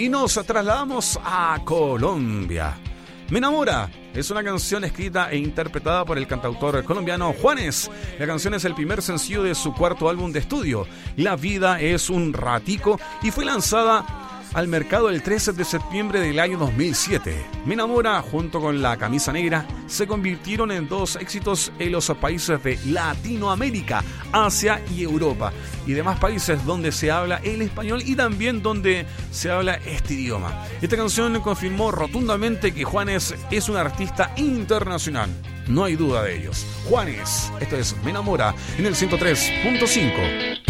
Y nos trasladamos a Colombia. Me enamora es una canción escrita e interpretada por el cantautor colombiano Juanes. La canción es el primer sencillo de su cuarto álbum de estudio, La vida es un ratico, y fue lanzada al mercado el 13 de septiembre del año 2007. Me enamora, junto con La camisa negra, se convirtieron en dos éxitos en los países de Latinoamérica, Asia y Europa, y demás países donde se habla el español y también donde se habla este idioma. Esta canción confirmó rotundamente que Juanes es un artista internacional. No hay duda de ellos. Juanes, esto es Me enamora en el 103.5.